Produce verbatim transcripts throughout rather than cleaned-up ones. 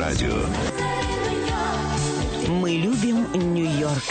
радио. Мы любим Нью-Йорк.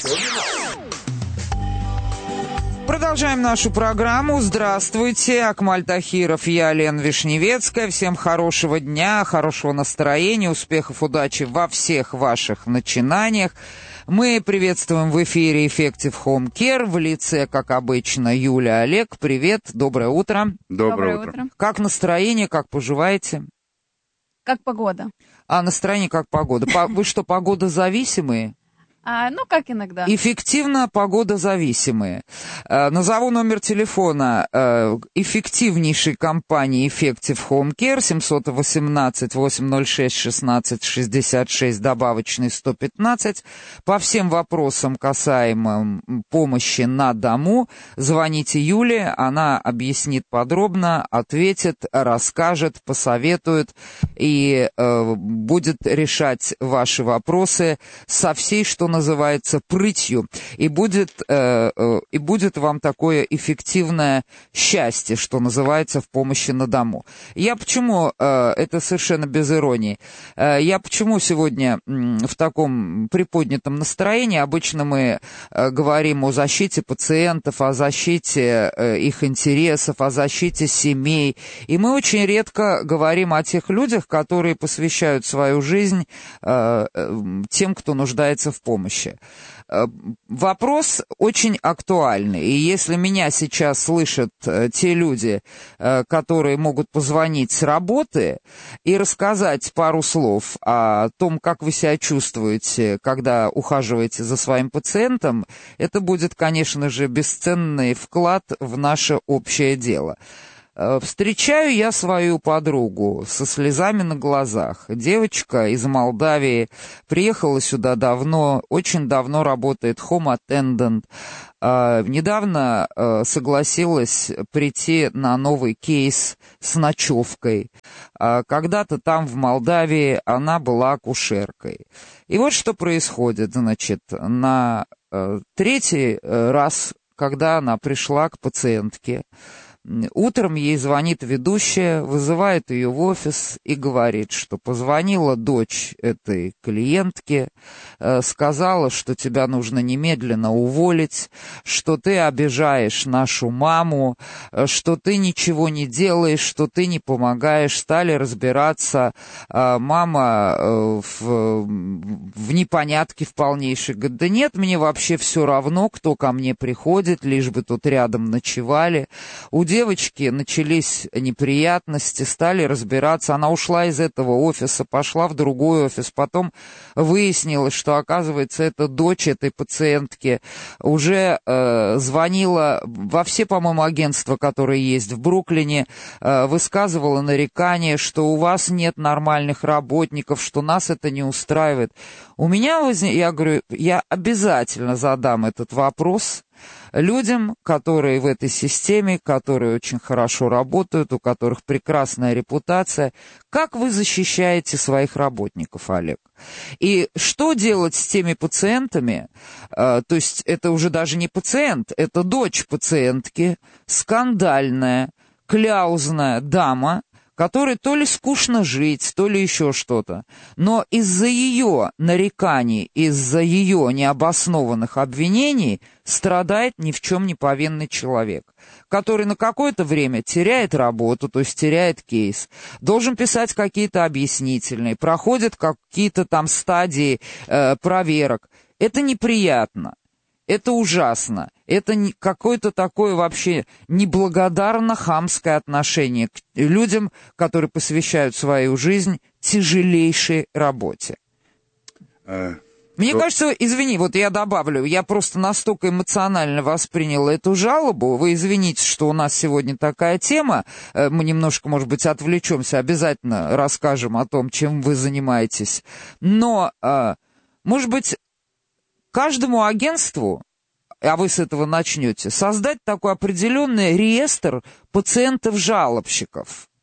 Продолжаем нашу программу. Здравствуйте, Акмаль Тахиров, я Лена Вишневецкая. Всем хорошего дня, хорошего настроения, успехов, удачи во всех ваших начинаниях. Мы приветствуем в эфире Effective Home Care в лице, как обычно, Юля, Олег. Привет, доброе утро. Доброе, Доброе утро. утро. Как настроение, как поживаете? Как погода? А настроение как погода? По- Вы что, погодозависимые? А, ну, как иногда. Эффективно погодозависимые. Э, Назову номер телефона э, эффективнейшей компании Effective Home Care семь один восемь восемь ноль шесть шестнадцать шестьдесят шесть, добавочный сто пятнадцать. По всем вопросам, касаемым помощи на дому, звоните Юле, она объяснит подробно, ответит, расскажет, посоветует и э, будет решать ваши вопросы со всей, что называется, прытью, и будет, э, э, и будет вам такое эффективное счастье, что называется, в помощи на дому. Я почему, э, это совершенно без иронии, э, я почему сегодня м, в таком приподнятом настроении? Обычно мы э, говорим о защите пациентов, о защите э, их интересов, о защите семей, и мы очень редко говорим о тех людях, которые посвящают свою жизнь э, э, тем, кто нуждается в помощи. Вопрос очень актуальный, и если меня сейчас слышат те люди, которые могут позвонить с работы и рассказать пару слов о том, как вы себя чувствуете, когда ухаживаете за своим пациентом, это будет, конечно же, бесценный вклад в наше общее дело. Встречаю я свою подругу со слезами на глазах. Девочка из Молдавии, приехала сюда давно, очень давно работает home attendant. Недавно согласилась прийти на новый кейс с ночевкой. Когда-то там, в Молдавии, она была акушеркой. И вот что происходит, значит, на третий раз, когда она пришла к пациентке, утром ей звонит ведущая, вызывает ее в офис и говорит, что позвонила дочь этой клиентки, э, сказала, что тебя нужно немедленно уволить, что ты обижаешь нашу маму, э, что ты ничего не делаешь, что ты не помогаешь. Стали разбираться. Э, мама э, в, в непонятке в полнейшей. Говорит, да нет, мне вообще все равно, кто ко мне приходит, лишь бы тут рядом ночевали. У девочки начались неприятности, стали разбираться. Она ушла из этого офиса, пошла в другой офис. Потом выяснилось, что, оказывается, это дочь этой пациентки уже э, звонила во все, по-моему, агентства, которые есть в Бруклине, э, высказывала нарекания, что у вас нет нормальных работников, что нас это не устраивает. У меня возник... Я говорю, я обязательно задам этот вопрос людям, которые в этой системе, которые очень хорошо работают, у которых прекрасная репутация. Как вы защищаете своих работников, Олег? И что делать с теми пациентами? То есть это уже даже не пациент, это дочь пациентки, скандальная, кляузная дама, которой то ли скучно жить, то ли еще что-то. Но из-за ее нареканий, из-за ее необоснованных обвинений страдает ни в чем не повинный человек, который на какое-то время теряет работу, то есть теряет кейс, должен писать какие-то объяснительные, проходит какие-то там стадии э, проверок. Это неприятно. Это ужасно. Это какое-то такое вообще неблагодарно-хамское отношение к людям, которые посвящают свою жизнь тяжелейшей работе. А, Мне то... кажется, извини, вот я добавлю, я просто настолько эмоционально восприняла эту жалобу. Вы извините, что у нас сегодня такая тема. Мы немножко, может быть, отвлечемся, обязательно расскажем о том, чем вы занимаетесь. Но, может быть, каждому агентству, а вы с этого начнете, создать такой определенный реестр пациентов-жалобщиков,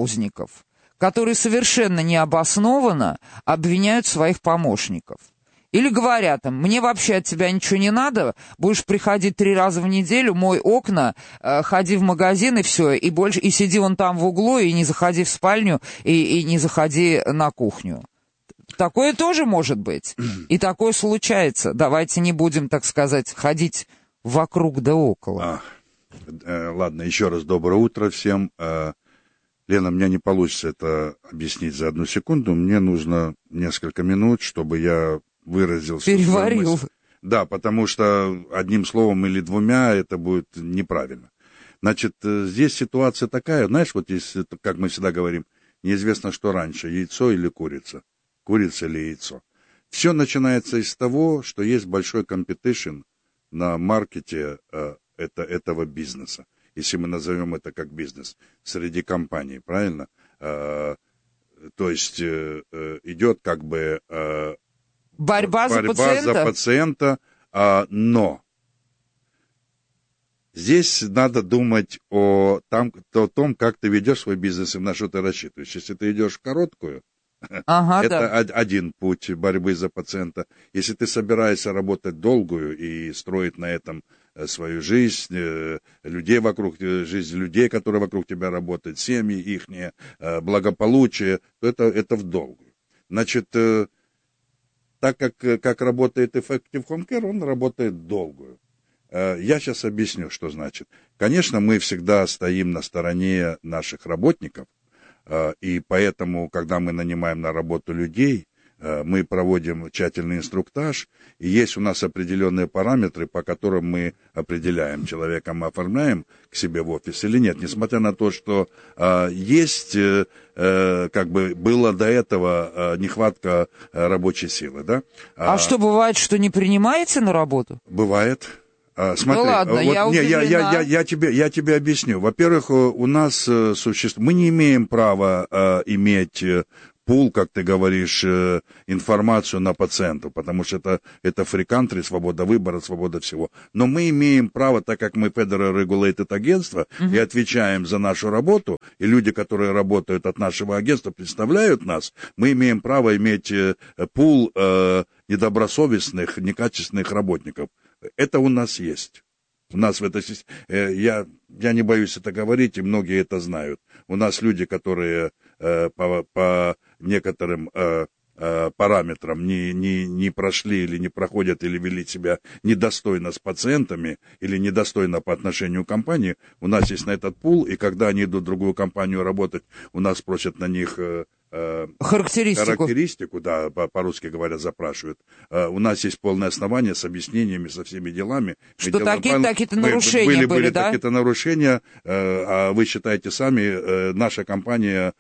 пациентов-кляузников, которые совершенно необоснованно обвиняют своих помощников. Или говорят им, мне вообще от тебя ничего не надо, будешь приходить три раза в неделю, мой окна, э, ходи в магазин и все, и больше, и сиди вон там в углу, и не заходи в спальню, и, и не заходи на кухню. Такое тоже может быть. И такое случается. Давайте не будем, так сказать, ходить вокруг да около. А, э, ладно, еще раз доброе утро всем. Э, Лена, у меня не получится это объяснить за одну секунду. Мне нужно несколько минут, чтобы я выразил... Переварил. Да, потому что одним словом или двумя это будет неправильно. Значит, здесь ситуация такая, знаешь, вот здесь, как мы всегда говорим, неизвестно, что раньше, яйцо или курица, курица или яйцо. Все начинается из того, что есть большой компетишн на маркете э, это, этого бизнеса, если мы назовем это как бизнес, среди компаний, правильно? Э, то есть э, э, идет как бы... Э, Борьба, борьба за пациента. за пациента, а, но здесь надо думать о, там, о том, как ты ведешь свой бизнес и на что ты рассчитываешь. Если ты идешь в короткую, ага, это да. один путь борьбы за пациента. Если ты собираешься работать долгую и строить на этом свою жизнь, людей вокруг, жизнь людей, которые вокруг тебя работают, семьи их, благополучие, то это, это в долгую. Значит, так как, как работает Effective Home Care, он работает долгую. Я сейчас объясню, что значит. Конечно, мы всегда стоим на стороне наших работников, и поэтому, когда мы нанимаем на работу людей, мы проводим тщательный инструктаж, и есть у нас определенные параметры, по которым мы определяем, человека мы оформляем к себе в офис или нет, несмотря на то, что э, есть, э, как бы было до этого э, нехватка э, рабочей силы, да? А, а что, бывает, что не принимаете на работу? Бывает. А, смотри, ну ладно, вот, я, не, я, я, я, я, тебе, я тебе объясню. Во-первых, у нас э, существует, мы не имеем права э, иметь пул, как ты говоришь, информацию на пациента, потому что это, это free country, свобода выбора, свобода всего. Но мы имеем право, так как мы Federal Regulated агентство, uh-huh. и отвечаем за нашу работу, и люди, которые работают от нашего агентства, представляют нас, мы имеем право иметь пул э, недобросовестных, некачественных работников. Это у нас есть. У нас в этой системе, я, я не боюсь это говорить, и многие это знают. У нас люди, которые э, по, по некоторым э, э, параметрам не, не, не прошли или не проходят, или вели себя недостойно с пациентами, или недостойно по отношению к компании, у нас есть на этот пул, и когда они идут в другую компанию работать, у нас просят на них... Э, Характеристику. Характеристику, да, по-русски говоря, запрашивают. У нас есть полное основание с объяснениями, со всеми делами. Что такие-то, такие-то нарушения были, были, были да? Такие-то нарушения, а вы считаете сами, наша компания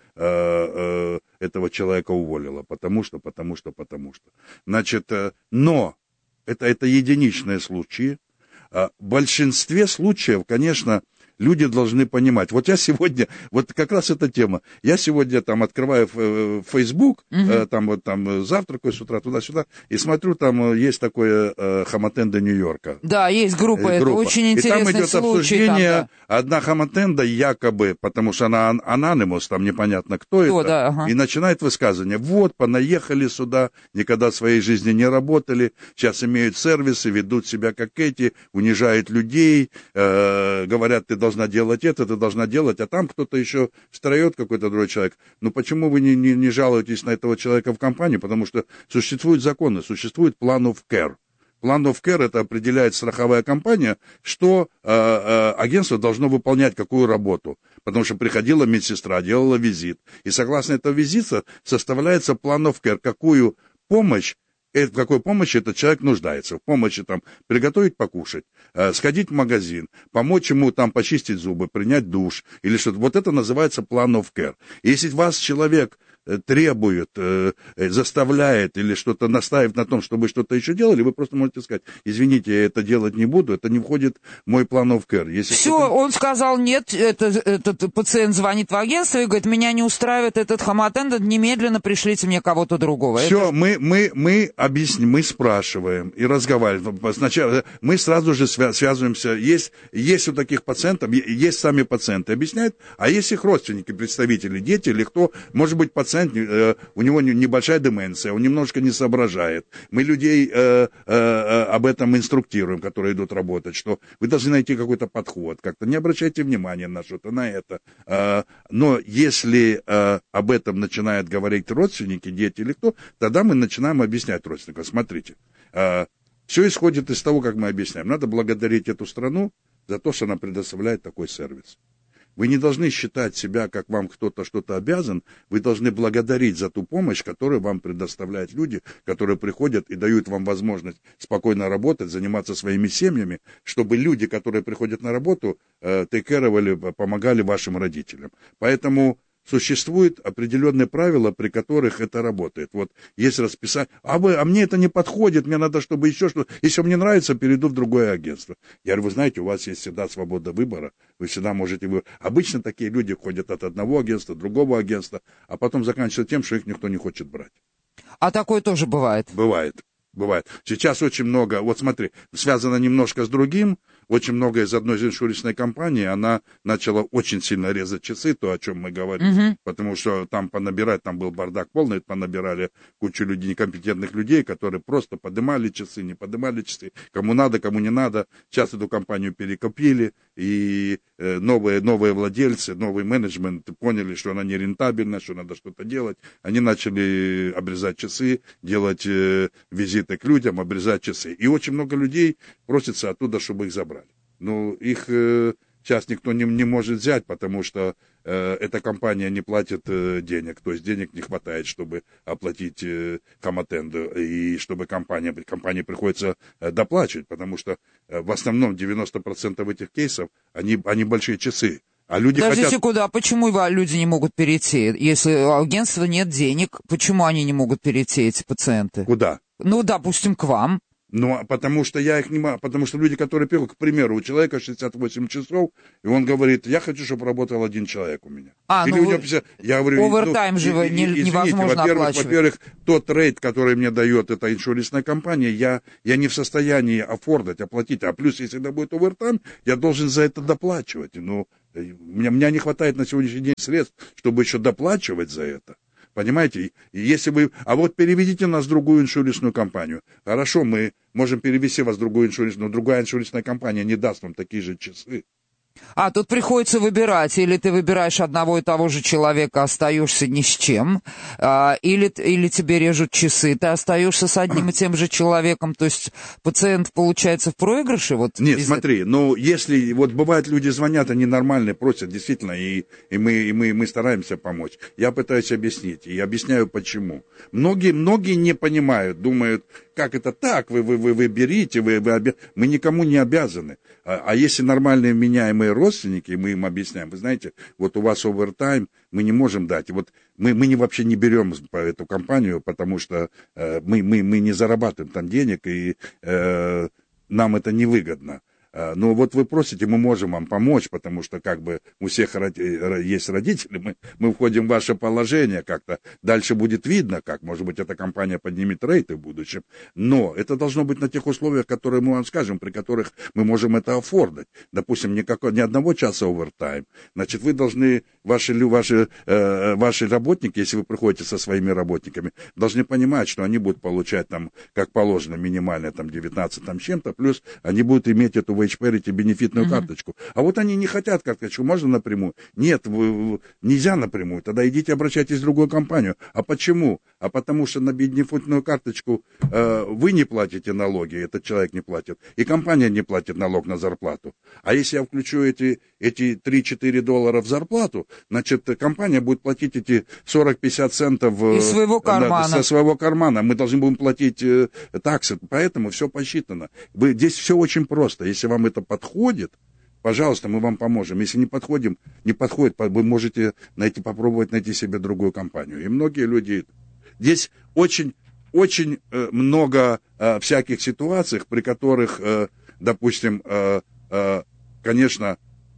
этого человека уволила. Потому что, потому что, потому что. Значит, но это, это единичные случаи. В большинстве случаев, конечно, люди должны понимать. Вот я сегодня, вот как раз эта тема, я сегодня там открываю Facebook, uh-huh. там вот там завтракаю с утра туда-сюда, и смотрю, там есть такое э, Хамотенда Нью-Йорка. Да, есть группа, группа. Это очень интересный случай. И там идет случай, обсуждение, там, да. Одна Хамотенда якобы, потому что она анонимус, там непонятно кто, кто это, да, ага. и начинает высказывание, вот, понаехали сюда, никогда в своей жизни не работали, сейчас имеют сервисы, ведут себя как эти, унижают людей, э, говорят, ты должна делать это, ты должна делать, а там кто-то еще встает, какой-то другой человек. Ну почему вы не, не, не жалуетесь на этого человека в компании? Потому что существуют законы, существует план of care. План of care это определяет страховая компания, что э, э, агентство должно выполнять какую работу. Потому что приходила медсестра, делала визит. И согласно этого визита составляется план of care, какую помощь, в какой помощи этот человек нуждается. В помощи там приготовить покушать, э, сходить в магазин, помочь ему там почистить зубы, принять душ или что-то. Вот это называется план of care. Если вас человек требует, э, заставляет или что-то настаивает на том, чтобы что-то еще делали, вы просто можете сказать, извините, я это делать не буду, это не входит в мой план of care. Если все, кто-то... он сказал нет, это, этот пациент звонит в агентство и говорит, меня не устраивает этот хамотендент, немедленно пришлите мне кого-то другого. Все, это... мы, мы, мы объясним, мы спрашиваем и разговариваем. Сначала мы сразу же связываемся, есть, есть у таких пациентов, есть сами пациенты, объясняют, а есть их родственники, представители, дети или кто, может быть, пациент пациент, э, у него небольшая деменция, он немножко не соображает. Мы людей э, э, об этом инструктируем, которые идут работать, что вы должны найти какой-то подход, как-то не обращайте внимания на что-то, на это. Э, но если э, об этом начинают говорить родственники, дети или кто, тогда мы начинаем объяснять родственникам. Смотрите, э, все исходит из того, как мы объясняем. Надо благодарить эту страну за то, что она предоставляет такой сервис. Вы не должны считать себя, как вам кто-то что-то обязан. Вы должны благодарить за ту помощь, которую вам предоставляют люди, которые приходят и дают вам возможность спокойно работать, заниматься своими семьями, чтобы люди, которые приходят на работу, тейкеровали, помогали вашим родителям. Поэтому существуют определенные правила, при которых это работает. Вот есть расписание. А, вы, а мне это не подходит, мне надо, чтобы еще что-то. Если мне нравится, перейду в другое агентство. Я говорю, вы знаете, у вас есть всегда свобода выбора. Вы всегда можете выбрать. Обычно такие люди ходят от одного агентства, другого агентства, а потом заканчивается тем, что их никто не хочет брать. А такое тоже бывает? Бывает. Бывает. Сейчас очень много, вот смотри, связано немножко с другим, очень много из одной из иншуренсной компании, она начала очень сильно резать часы, то, о чем мы говорим, uh-huh. потому что там понабирать, там был бардак полный, понабирали кучу людей, некомпетентных людей, которые просто поднимали часы, не поднимали часы, кому надо, кому не надо. Сейчас эту компанию перекупили, и э, новые, новые владельцы, новый менеджмент поняли, что она нерентабельна, что надо что-то делать. Они начали обрезать часы, делать э, визиты к людям, обрезать часы. И очень много людей просится оттуда, чтобы их забрали. Ну, их э, сейчас никто не, не может взять, потому что э, эта компания не платит э, денег, то есть денег не хватает, чтобы оплатить э, коматенду, и чтобы компания, компании приходится э, доплачивать, потому что э, в основном девяносто процентов этих кейсов, они, они большие часы. А люди Подождите, хотят... куда? Почему люди не могут перейти? Если у агентства нет денег, почему они не могут перейти, эти пациенты? Куда? Ну, допустим, к вам. Ну, потому что я их не могу, потому что люди, которые пишут, к примеру, у человека шестьдесят восемь часов, и он говорит, я хочу, чтобы работал один человек у меня. А, Или ну, у него пятьдесят... я говорю, овертайм ну, же и, не, извините, невозможно во-первых, оплачивать. Во-первых, тот рейд, который мне дает эта иншуренсная компания, я, я не в состоянии афордать, оплатить. А плюс, если это будет овертайм, я должен за это доплачивать. Ну, у меня, у меня не хватает на сегодняшний день средств, чтобы еще доплачивать за это. Понимаете, если вы... А вот переведите нас в другую иншуренсную компанию. Хорошо, мы можем перевести вас в другую иншуренсную, но другая иншуренсная компания не даст вам такие же часы. А, тут приходится выбирать, или ты выбираешь одного и того же человека, остаешься ни с чем, а, или, или тебе режут часы, ты остаешься с одним и тем же человеком, то есть пациент получается в проигрыше? Вот Нет, без... смотри, ну, если, вот бывает, люди звонят, они нормальные, просят, действительно, и, и, мы, и мы, мы стараемся помочь. Я пытаюсь объяснить, и объясняю, почему. Многие, многие не понимают, думают, как это так, вы, вы, вы, вы берите, вы, вы обя... мы никому не обязаны. А, а если нормальные меняемые родственники, мы им объясняем, вы знаете, вот у вас овертайм, мы не можем дать. Вот мы, мы не, вообще не берем по эту компанию, потому что э, мы, мы, мы не зарабатываем там денег, и э, нам это невыгодно. Ну, вот вы просите, мы можем вам помочь, потому что как бы у всех есть родители, мы, мы входим в ваше положение как-то. Дальше будет видно, как, может быть, эта компания поднимет рейты в будущем. Но это должно быть на тех условиях, которые мы вам скажем, при которых мы можем это афордать. Допустим, никакого, ни одного часа овертайм. Значит, вы должны, ваши, ваши, э, ваши работники, если вы приходите со своими работниками, должны понимать, что они будут получать там, как положено, минимально там девятнадцать там чем-то, плюс они будут иметь эту эйч пи бенефитную mm-hmm. карточку. А вот они не хотят карточку, можно напрямую? Нет, вы, нельзя напрямую. Тогда идите обращайтесь в другую компанию. А почему? А потому что на бенефитную карточку э, вы не платите налоги, этот человек не платит, и компания не платит налог на зарплату. А если я включу эти, эти три-четыре доллара в зарплату, значит, компания будет платить эти сорок-пятьдесят центов э, из своего кармана. Со своего кармана. Мы должны будем платить э, таксы, поэтому все посчитано. Вы, здесь все очень просто. Если вам это подходит, пожалуйста, мы вам поможем. Если не подходим, не подходит, вы можете найти, попробовать найти себе другую компанию. И многие люди... Здесь очень, очень э, много э, всяких ситуаций, при которых, э, допустим, э, э, конечно,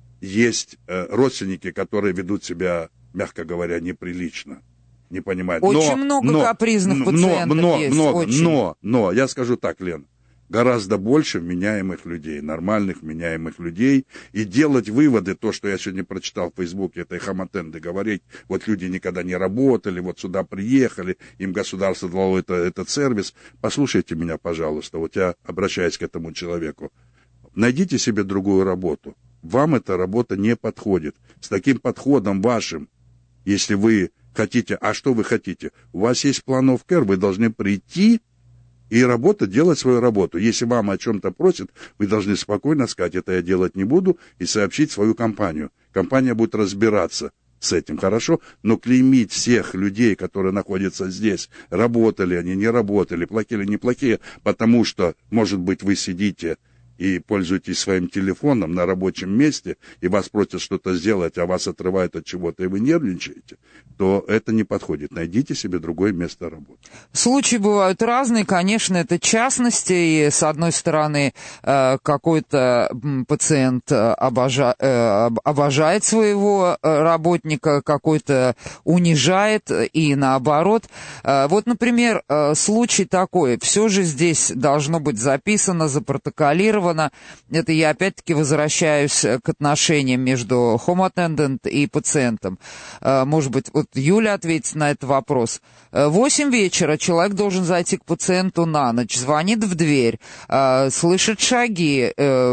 есть э, родственники, которые ведут себя, мягко говоря, неприлично. Не понимают. Очень но, много но, капризных но, пациентов но, есть. Много, очень. но, но, я скажу так, Лен, гораздо больше вменяемых людей, нормальных вменяемых людей, и делать выводы, то, что я сегодня прочитал в Фейсбуке, этой Хаматенды, говорить, вот люди никогда не работали, вот сюда приехали, им государство дало это, этот сервис. Послушайте меня, пожалуйста, вот я обращаюсь к этому человеку. Найдите себе другую работу. Вам эта работа не подходит. С таким подходом вашим, если вы хотите, а что вы хотите? У вас есть план of care, вы должны прийти и работать, делать свою работу. Если мама о чем-то просит, вы должны спокойно сказать, это я делать не буду, и сообщить свою компанию. Компания будет разбираться с этим, хорошо? Но клеймить всех людей, которые находятся здесь, работали они, не работали, плохие, не плохие, потому что, может быть, вы сидите и пользуетесь своим телефоном на рабочем месте, и вас просят что-то сделать, а вас отрывают от чего-то, и вы нервничаете, то это не подходит. Найдите себе другое место работы. Случаи бывают разные, конечно, это частности, и с одной стороны какой-то пациент обожа... обожает своего работника, какой-то унижает, и наоборот. Вот, например, случай такой, все же здесь должно быть записано, запротоколировано. Это я опять-таки возвращаюсь к отношениям между home attendant и пациентом. Может быть, вот Юля ответит на этот вопрос. Восемь вечера человек должен зайти к пациенту на ночь, звонит в дверь, слышит шаги,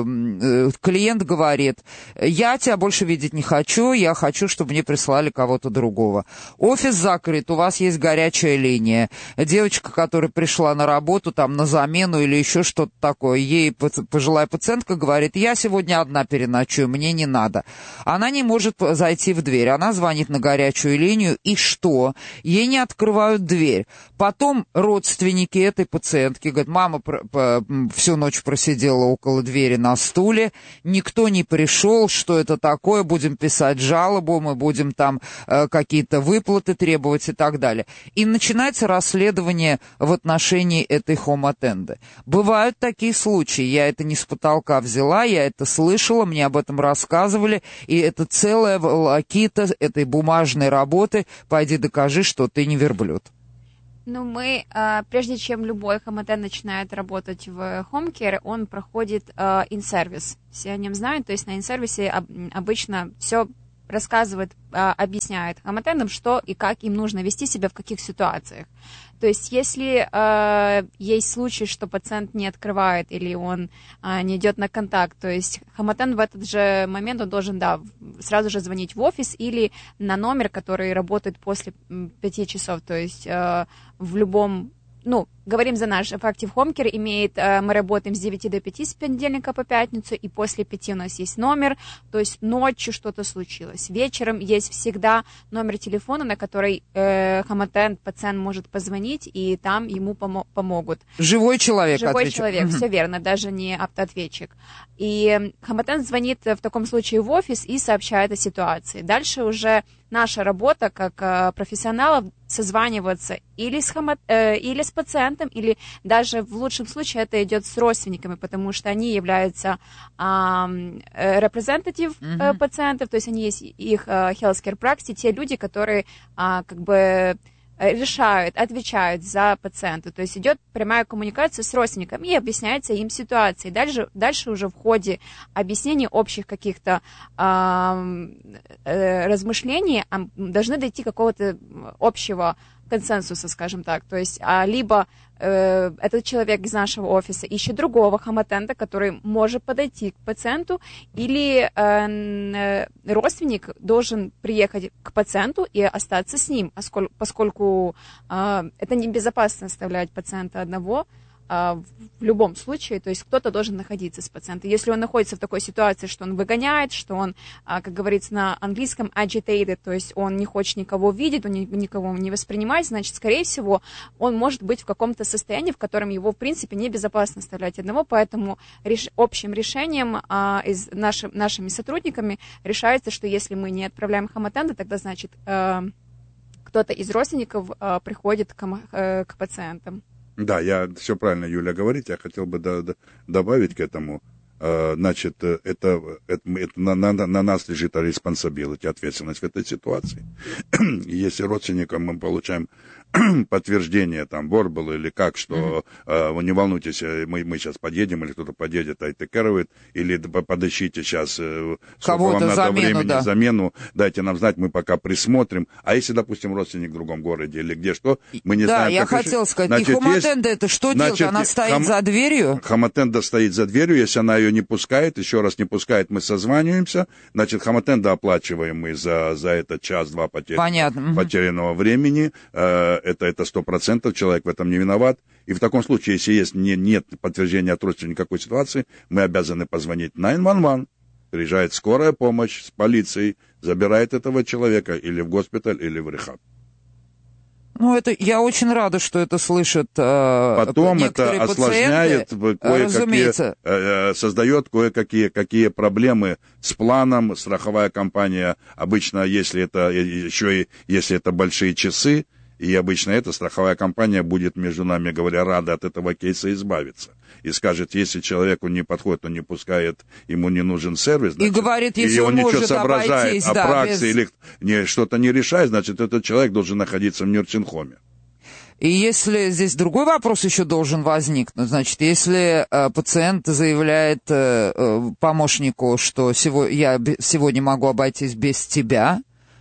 клиент говорит, я тебя больше видеть не хочу, я хочу, чтобы мне прислали кого-то другого. Офис закрыт, у вас есть горячая линия. Девочка, которая пришла на работу, там, на замену или еще что-то такое, ей пожилая пациентка говорит, я сегодня одна переночую, мне не надо. Она не может зайти в дверь, она звонит на горячую линию, и что? Ей не открывают дверь. Потом родственники этой пациентки говорят, мама всю ночь просидела около двери на стуле, никто не пришел, что это такое, будем писать жалобу, мы будем там э, какие-то выплаты требовать и так далее. И начинается расследование в отношении этой home-attendant. Бывают такие случаи, я это не с потолка взяла, я это слышала, мне об этом рассказывали, и это целая волокита этой бумажной работы, пойди докажи, что ты не верблюд. Ну, мы, прежде чем любой home-attendant начинает работать в home care, он проходит in-service. Все о нем знают, то есть на in-service обычно все рассказывает, объясняет home-attendant, что и как им нужно вести себя в каких ситуациях. То есть если э, есть случай, что пациент не открывает или он э, не идет на контакт, то есть home-attendant в этот же момент он должен, да, сразу же звонить в офис или на номер, который работает после пяти часов, то есть э, в любом... Ну, говорим за наш Effective Home Care, имеет, мы работаем с девяти до пяти с понедельника по пятницу, и после пяти у нас есть номер, то есть ночью что-то случилось. Вечером есть всегда номер телефона, на который э, home-attendant, пациент может позвонить, и там ему помо- помогут. Живой человек Живой ответчик. человек, Угу. Все верно, даже не автоответчик. И home-attendant звонит в таком случае в офис и сообщает о ситуации. Дальше уже наша работа как э, профессионалов созваниваться или с, хомо, э, или с пациентом, или даже в лучшем случае это идет с родственниками, потому что они являются representative э, mm-hmm. пациентов, то есть они есть их э, healthcare practice, те люди, которые э, как бы решают, отвечают за пациента. То есть идет прямая коммуникация с родственниками и объясняется им ситуация. Дальше, дальше уже в ходе объяснения общих каких-то э, э, размышлений э, должны дойти какого-то общего консенсуса, скажем так. То есть а, либо э, этот человек из нашего офиса ищет другого home-attendant, который может подойти к пациенту, или э, родственник должен приехать к пациенту и остаться с ним, поскольку э, это небезопасно оставлять пациента одного в любом случае, то есть кто-то должен находиться с пациентом. Если он находится в такой ситуации, что он выгоняет, что он, как говорится на английском, agitated, то есть он не хочет никого видеть, он никого не воспринимает, значит, скорее всего, он может быть в каком-то состоянии, в котором его, в принципе, небезопасно оставлять одного, поэтому реш... общим решением а, из наши... нашими сотрудниками решается, что если мы не отправляем home-attendant, тогда, значит, а, кто-то из родственников а, приходит к, а, к пациентам. Да, я все правильно, Юля, говорит. Я хотел бы до, до, добавить к этому. значит, это, это, это на, на, на нас лежит responsibility, ответственность в этой ситуации. Если родственникам мы получаем подтверждение, там, Борбл или как, что mm-hmm. э, вы не волнуйтесь, мы, мы сейчас подъедем, или кто-то подъедет, айтекерует, или подыщите сейчас, э, сколько вам надо замену, времени, да. замену, дайте нам знать, мы пока присмотрим. А если, допустим, родственник в другом городе или где что, мы не да, знаем, я как хотела решить. сказать, Значит, и Хоматенда это что значит, делать? Она стоит хам... за дверью? Хоматенда стоит за дверью, если она ее не пускает, еще раз не пускает, мы созваниваемся, значит, Хоматенда оплачиваем мы за, за этот час-два потер... потерянного времени, э, это, это сто процентов, человек в этом не виноват. И в таком случае, если есть, не, нет подтверждения от родственника никакой ситуации, мы обязаны позвонить девять один один. Приезжает скорая помощь с полицией, забирает этого человека или в госпиталь, или в рехаб. Ну, это я очень рада, что это слышат э, Потом некоторые это осложняет пациенты, кое-какие, э, создает кое-какие какие проблемы с планом. Страховая компания обычно, если это еще и если это большие часы, и обычно эта страховая компания будет, между нами говоря, рада от этого кейса избавиться. И скажет, если человеку не подходит, он не пускает, ему не нужен сервис, значит, и говорит, если или он, он ничего может соображает обойтись, о да, праксе без... или не, что-то не решает, значит, этот человек должен находиться в нюрсинхоме. И если здесь другой вопрос еще должен возникнуть, значит, если э, пациент заявляет э, э, помощнику, что сего, я сегодня могу обойтись без тебя,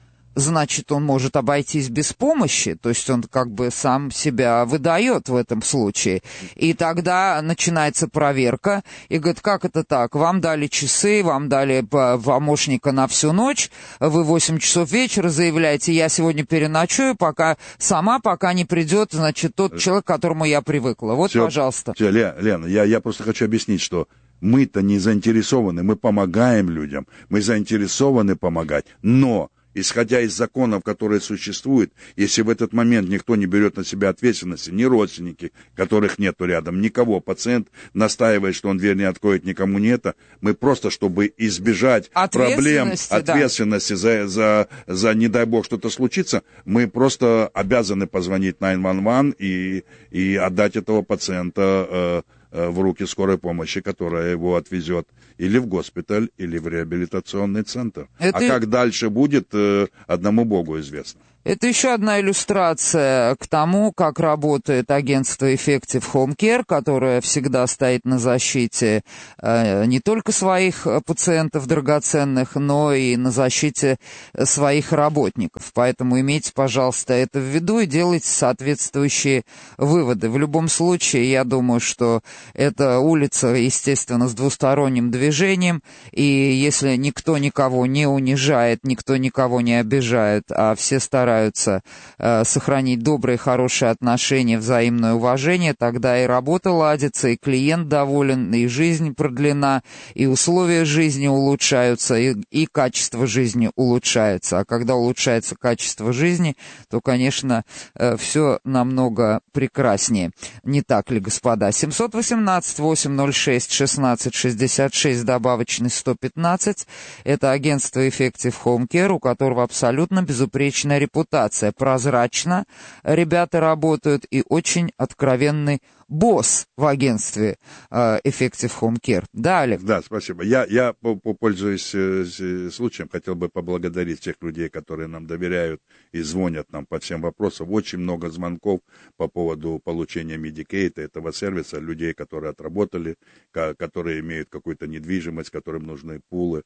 значит, он может обойтись без помощи, то есть он как бы сам себя выдает в этом случае. И тогда начинается проверка, и говорит, как это так, вам дали часы, вам дали помощника на всю ночь, вы в восемь часов вечера заявляете, я сегодня переночую, пока сама, пока не придет, значит, тот человек, к которому я привыкла. Вот, все, пожалуйста. Все, Лена, я, я просто хочу объяснить, что мы-то не заинтересованы, мы помогаем людям, мы заинтересованы помогать, но... Исходя из законов, которые существуют, если в этот момент никто не берет на себя ответственности, ни родственники, которых нету рядом, никого, пациент настаивает, что он дверь не откроет, никому не это, мы просто, чтобы избежать проблем, ответственности да. за, за, за, не дай бог, что-то случится, мы просто обязаны позвонить девять один один и, и отдать этого пациента э, в руки скорой помощи, которая его отвезет или в госпиталь, или в реабилитационный центр. Это... А как дальше будет, одному Богу известно. Это еще одна иллюстрация к тому, как работает агентство Effective Home Care, которое всегда стоит на защите э, не только своих пациентов драгоценных, но и на защите своих работников. Поэтому имейте, пожалуйста, это в виду и делайте соответствующие выводы. В любом случае, я думаю, что это улица, естественно, с двусторонним движением, и если никто никого не унижает, никто никого не обижает, а все стараются стараются э, сохранить добрые, хорошие отношения, взаимное уважение, тогда и работа ладится, и клиент доволен, и жизнь продлена, и условия жизни улучшаются, и, и качество жизни улучшается. А когда улучшается качество жизни, то, конечно, э, все намного прекраснее. Не так ли, господа? семь один восемь восемь ноль шесть шестнадцать шестьдесят шесть, добавочный сто пятнадцать. Это агентство Effective Home Care, у которого абсолютно безупречная репутация. Прозрачно ребята работают и очень откровенный босс в агентстве э, Effective Home Care. Да, Олег? Да, спасибо. Я, я пользуясь э, случаем, хотел бы поблагодарить тех людей, которые нам доверяют и звонят нам по всем вопросам. Очень много звонков по поводу получения Medicaid, этого сервиса, людей, которые отработали, которые имеют какую-то недвижимость, которым нужны пулы.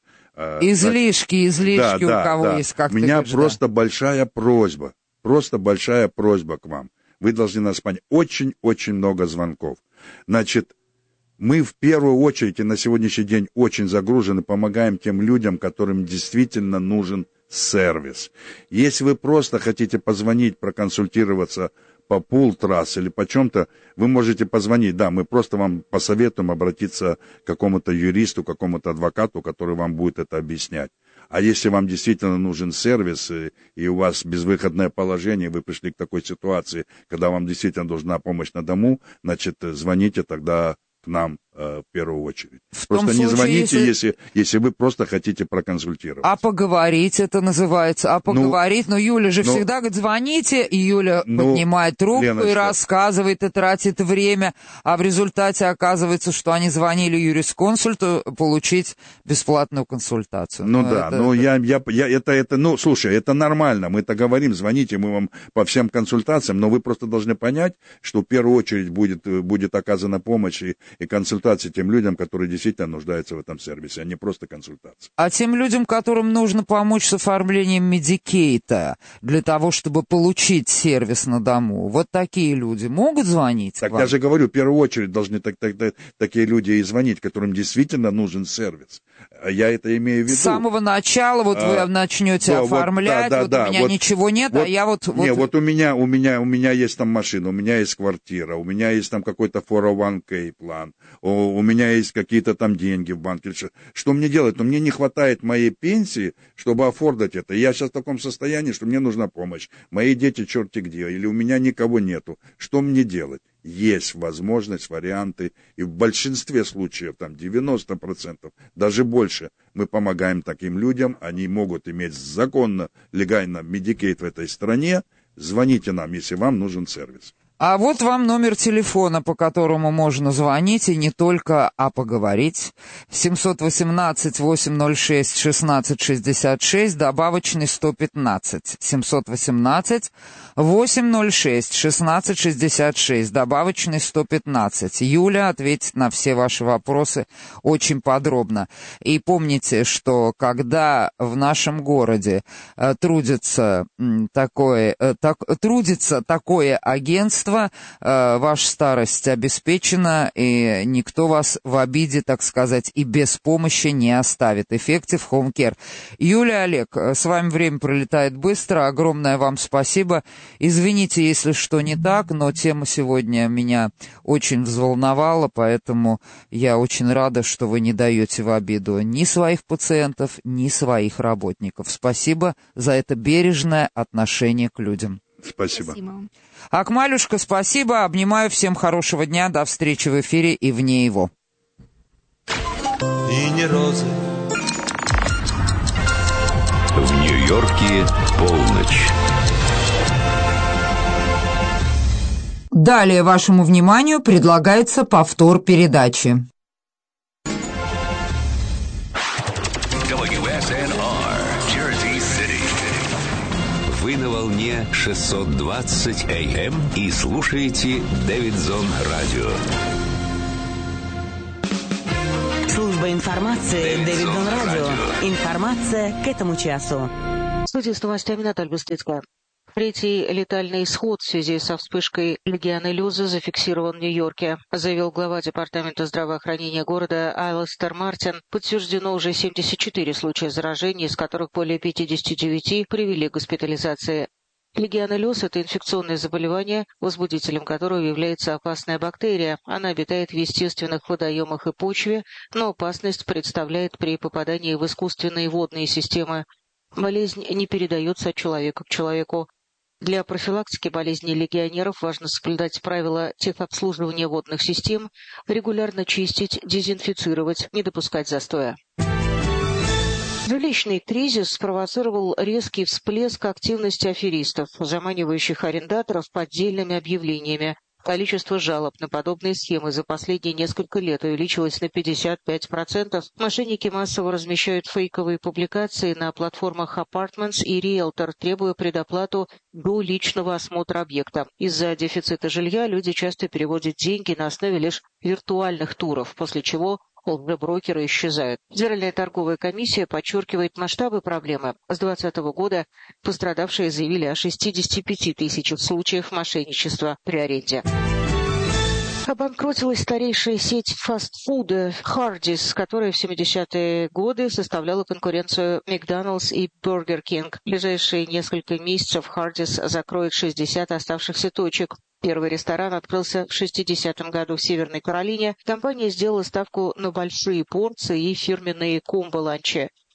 Излишки, излишки да, у да, кого да. есть, как У меня говоришь, просто да. большая просьба, просто большая просьба к вам. Вы должны нас понять. Очень-очень много звонков. Значит, мы в первую очередь и на сегодняшний день очень загружены, помогаем тем людям, которым действительно нужен сервис. Если вы просто хотите позвонить, проконсультироваться по пул-трасс или по чем-то, вы можете позвонить. Да, мы просто вам посоветуем обратиться к какому-то юристу, к какому-то адвокату, который вам будет это объяснять. А если вам действительно нужен сервис, и у вас безвыходное положение, вы пришли к такой ситуации, когда вам действительно нужна помощь на дому, значит, звоните тогда к нам в первую очередь. В просто том не случае, звоните, если... если, если вы просто хотите проконсультироваться. А поговорить это называется. А поговорить, ну, ну Юля же ну, всегда говорит, звоните, и Юля ну, поднимает трубку Леночка. И рассказывает, и тратит время, а в результате оказывается, что они звонили юрисконсульту получить бесплатную консультацию. Ну, ну да, это, ну это... Я, я, я, это, это, ну, слушай, это нормально, мы-то говорим, звоните, мы вам по всем консультациям, но вы просто должны понять, что в первую очередь будет, будет оказана помощь и, и консультация тем людям, которые действительно нуждаются в этом сервисе, а не просто консультации. А тем людям, которым нужно помочь с оформлением медикейта для того, чтобы получить сервис на дому, вот такие люди могут звонить? Так я же говорю, в первую очередь должны так, так, так, такие люди и звонить, которым действительно нужен сервис. Я это имею в виду. С самого начала вот а, вы начнете да, оформлять, вот, да, да, вот да, у меня вот, вот, не вот, а я вот... Не, вот... вот у меня, у, меня, у меня есть там машина, у меня есть квартира, у меня есть там какой-то фор о ван кей план, у, у меня есть какие-то там деньги в банке. Что мне делать? Но мне не хватает моей пенсии, чтобы оформить это. Я сейчас в таком состоянии, что мне нужна помощь. Мои дети черти где, или у меня никого нету. Что мне делать? Есть возможность, варианты, и в большинстве случаев, там девяносто процентов, даже больше, мы помогаем таким людям, они могут иметь законно, легально Medicaid в этой стране. Звоните нам, если вам нужен сервис. А вот вам номер телефона, по которому можно звонить, и не только, а поговорить. семь один восемь восемь ноль шесть шестнадцать шестьдесят шесть, добавочный сто пятнадцать. семь один восемь восемь ноль шесть шестнадцать шестьдесят шесть, добавочный сто пятнадцать. Юля ответит на все ваши вопросы очень подробно. И помните, что когда в нашем городе э, трудится, м, такое, э, так, трудится такое агентство, ваша старость обеспечена, и никто вас в обиде, так сказать, и без помощи не оставит. Effective Home Care. Юлия, Олег, с вами время пролетает быстро. Огромное вам спасибо. Извините, если что не так, но тема сегодня меня очень взволновала, поэтому я очень рада, что вы не даете в обиду ни своих пациентов, ни своих работников. Спасибо за это бережное отношение к людям. Спасибо. Спасибо. Акмалюшка, спасибо. Обнимаю. Всем хорошего дня. До встречи в эфире и вне его. И не розы. В Нью-Йорке полночь. Далее вашему вниманию предлагается повтор передачи. Вы на волне шестьсот двадцать эй эм и слушаете Дэвидсон Радио. Служба информации Дэвидсон Радио. Информация к этому часу. В студии с новостями Наталья Быстрицкая. Третий летальный исход в связи со вспышкой легионеллеза зафиксирован в Нью-Йорке, заявил глава Департамента здравоохранения города Алистер Мартин. Подтверждено уже семьдесят четыре случая заражения, из которых более пятьдесят девять привели к госпитализации. Легионеллез – это инфекционное заболевание, возбудителем которого является опасная бактерия. Она обитает в естественных водоемах и почве, но опасность представляет при попадании в искусственные водные системы. Болезнь не передается от человека к человеку. Для профилактики болезней легионеров важно соблюдать правила техобслуживания водных систем, регулярно чистить, дезинфицировать, не допускать застоя. Жилищный кризис спровоцировал резкий всплеск активности аферистов, заманивающих арендаторов поддельными объявлениями. Количество жалоб на подобные схемы за последние несколько лет увеличилось на пятьдесят пять процентов. Мошенники массово размещают фейковые публикации на платформах Apartments и Realtor, требуя предоплату до личного осмотра объекта. Из-за дефицита жилья люди часто переводят деньги на основе лишь виртуальных туров, после чего лжеброкеры исчезают. Федеральная торговая комиссия подчеркивает масштабы проблемы. С две тысячи двадцатого года пострадавшие заявили о шестидесяти пяти тысячах случаев мошенничества при аренде. Обанкротилась старейшая сеть фастфуда Hardee's, которая в семидесятые годы составляла конкуренцию Макдоналдс и Burger King. В ближайшие несколько месяцев Hardee's закроет шестьдесят оставшихся точек. Первый ресторан открылся в шестидесятом году в Северной Каролине. Компания сделала ставку на большие порции и фирменные комбо-ланчи.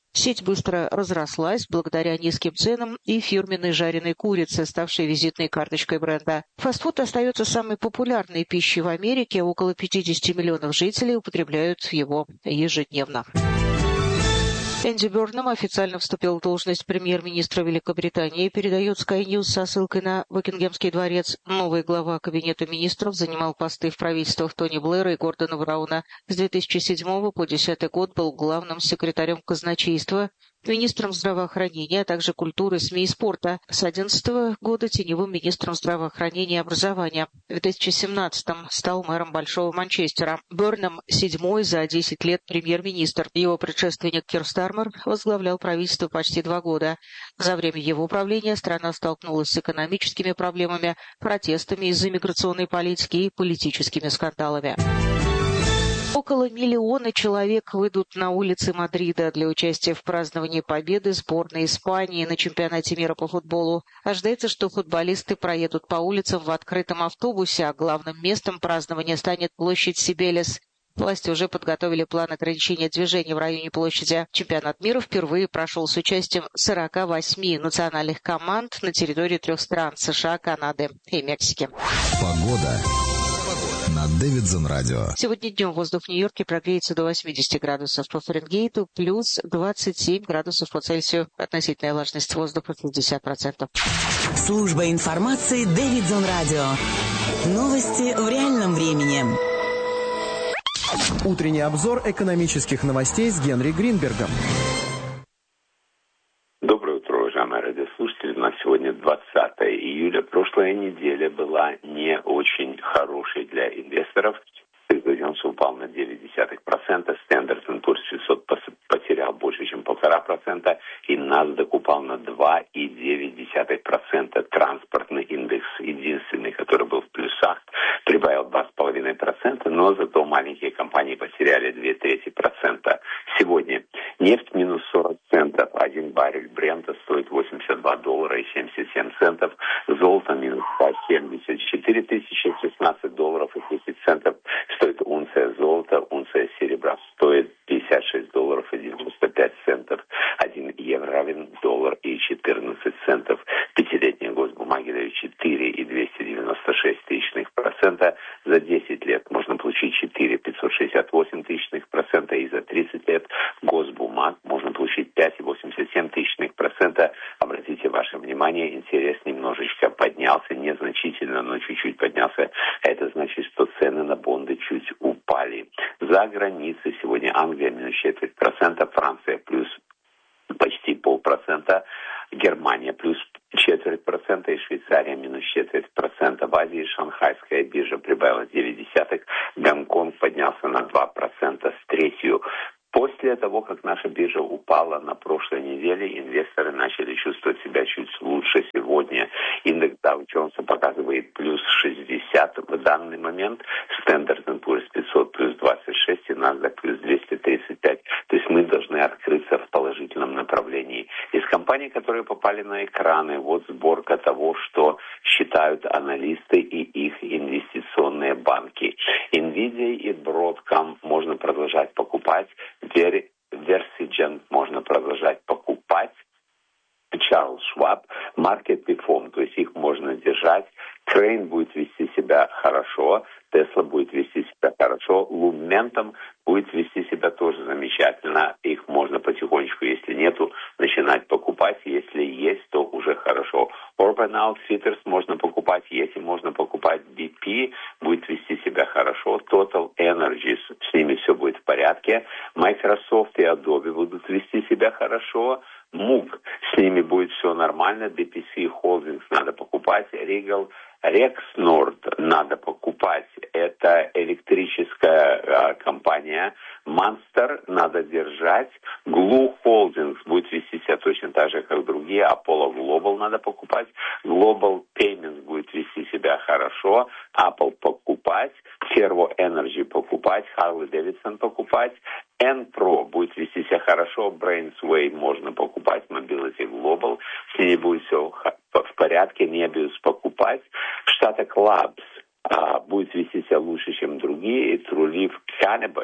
Сеть быстро разрослась благодаря низким ценам и фирменной жареной курице, ставшей визитной карточкой бренда. Фастфуд остается самой популярной пищей в Америке. Около пятьдесят миллионов жителей употребляют его ежедневно. Энди Бёрнам официально вступил в должность премьер-министра Великобритании, передает Sky News со ссылкой на Букингемский дворец. Новый глава Кабинета министров занимал посты в правительствах Тони Блэра и Гордона Брауна. С две тысячи седьмого по две тысячи десятый год был главным секретарем казначейства, министром здравоохранения, а также культуры, СМИ и спорта. С две тысячи одиннадцатого года теневым министром здравоохранения и образования. В две тысячи семнадцатом стал мэром Большого Манчестера. Бёрнам седьмой за десять лет премьер-министр. Его предшественник Кир Стармер возглавлял правительство почти два года. За время его правления страна столкнулась с экономическими проблемами, протестами из-за миграционной политики и политическими скандалами. Около миллиона человек выйдут на улицы Мадрида для участия в праздновании победы сборной Испании на чемпионате мира по футболу. Ожидается, что футболисты проедут по улицам в открытом автобусе, а главным местом празднования станет площадь Сибелес. Власти уже подготовили план ограничения движения в районе площади. Чемпионат мира впервые прошел с участием сорока восьми национальных команд на территории трех стран – США, Канады и Мексики. Погода на Дэвидсон радио. Сегодня днем воздух в Нью-Йорке прогреется до восьмидесяти градусов по Фаренгейту, плюс двадцать семь градусов по Цельсию. Относительная влажность воздуха шестьдесят процентов. Служба информации Дэвидсон радио. Новости в реальном времени. Утренний обзор экономических новостей с Генри Гринбергом. Доброе утро, уважаемые радиослушатели. У нас сегодня двадцатое июля. Прошлая неделя была не очень хорошей для инвесторов. Доw упал на девять десятых процента, Standard энд Poor's шестьсот потерял больше, чем полтора процента, и NASDAQ упал на два и девять десятых процента. Транспортный индекс, единственный, который был в плюсах, прибавил два с половиной процента, но зато маленькие компании потеряли две трети процента. Сегодня нефть минус сорок центов, один баррель Брента стоит восемьдесят два доллара и семьдесят семь центов, золото минус семьдесят четыре тысячи шестнадцать долларов и десять центов стоит унция золота, унция серебра стоит пятьдесят шесть долларов и девяносто пять центов, один евро равен доллар и четырнадцать центов, пятилетние госбумаги дают четыре и двести девяносто шесть тысячных процента, за десять лет можно получить четыре и пятьсот шестьдесят восемь тысячных процента, и за тридцать лет госбумаг можно получить пять и восемьдесят семь тысячных процента. Обратите ваше внимание, интерес немножечко поднялся, незначительно, но чуть-чуть поднялся. Это значит, что цены на бонды чуть упали. За границей сегодня Англия минус четверть процента, Франция плюс почти полпроцента, Германия плюс четверть процента и Швейцария минус четверть процента. В Азии шанхайская биржа прибавила девять десятых, Гонконг поднялся на два процента с третью. После того, как наша биржа упала на прошлой неделе, инвесторы начали чувствовать себя чуть лучше. Сегодня индекс Dow Jones показывает плюс шестьдесят в данный момент, Standard энд Poor's пятьсот плюс двадцать шесть и NASDAQ плюс двести тридцать пять. То есть мы должны открыться в положительном направлении. Из компаний, которые попали на экраны, вот сборка того, что считают аналисты и их инвестиционные банки. Nvidia и Broadcom можно продолжать покупать. Versigent можно продолжать покупать. Charles Schwab, Market Perform, то есть их можно держать. Crane будет вести себя хорошо, Tesla будет вести себя хорошо, Lumentum будет вести себя тоже замечательно. Их можно потихонечку, если нету, начинать покупать. Если есть, то уже хорошо. Urban Outfitters можно покупать, если можно покупать. би пи будет вести себя хорошо. Total Energies, с ними все будет в порядке. Microsoft и Adobe будут вести себя хорошо. мук, с ними будет все нормально. ди пи си Holdings надо покупать. Regal Rexnord надо покупать. Это электрическая э, компания. Monster надо держать. Glue Holdings будет вести себя точно так же, как другие. Apollo Global надо покупать. Global Payments будет вести себя хорошо. Apple покупать. Servo Energy покупать. Harley Davidson покупать. Enpro будет вести себя хорошо. Brainsway можно покупать. Mobility Global. С ней будет все в порядке. Nebius покупать. Штата Labs а, будет вести себя лучше, чем другие. И Trulieve Cannabis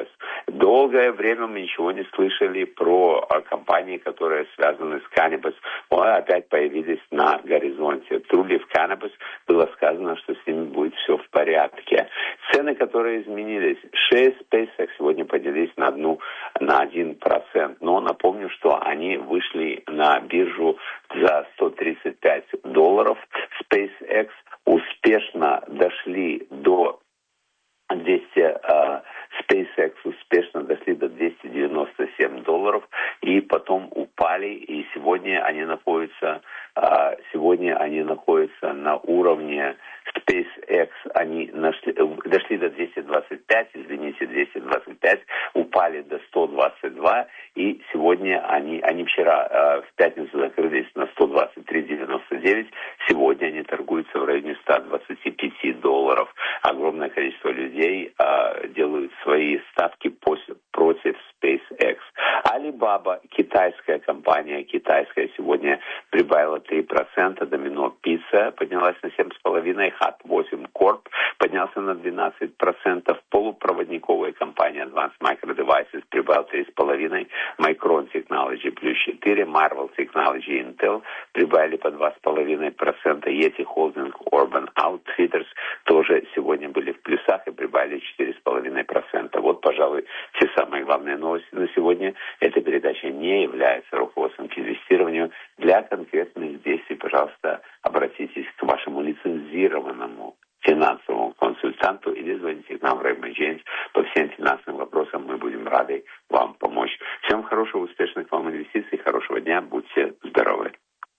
Долгое время мы ничего не слышали про компании, которые связаны с Cannabis. Опять появились на горизонте. Trulieve Cannabis, было сказано, что с ними будет все в порядке. Цены, которые изменились. Шея SpaceX сегодня поделились на одну, на один процент. Но напомню, что они вышли на биржу за сто тридцать пять долларов. SpaceX успешно дошли до двести, uh, SpaceX успешно дошли до двести девяносто семь долларов и потом упали, и сегодня они находятся, uh, сегодня они находятся на уровне SpaceX, они нашли, дошли до двести двадцать пять, извините, двести двадцать пять, упали до сто двадцать два, и сегодня они, они вчера uh, в пятницу закрылись на сто двадцать три девяносто девять, сегодня они торгуются в районе сто двадцать пять долларов. Огромное количество людей uh, делают свои ставки после, против SpaceX. Alibaba, китайская компания, китайская, сегодня прибавила три процента, Domino Pizza поднялась на семь целых пять десятых, Hut восемь Corp поднялся на двенадцать процентов, полупроводниковая компания Advanced Micro Devices прибавила три целых пять десятых, Micron Technology плюс четыре, Marvell Technology и Intel прибавили по два целых пять десятых процента, Yeti Holding, Urban Outfitters тоже сегодня были в плюсах и прибавили четыре целых пять десятых процента. Вот, пожалуй, все самые главные новости на сегодня. Эта передача не является руководством к инвестированию. Для конкретных действий, пожалуйста, обратитесь к вашему лицензированному финансовому консультанту или звоните к нам в Raymond James. По всем финансовым вопросам мы будем рады вам помочь. Всем хорошего, успешных вам инвестиций, хорошего дня, будьте здоровы.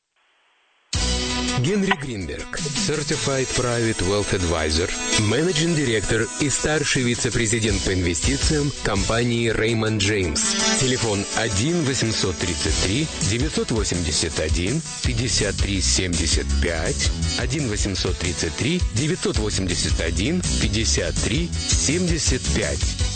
Генри Гринберг, Certified Private Wealth Advisor, Managing Director и старший вице-президент по инвестициям компании Raymond James. Телефон один восемьсот тридцать три девятьсот восемьдесят один пятьдесят три семьдесят пять, один восемьсот тридцать три девятьсот восемьдесят один пятьдесят три семьдесят пять.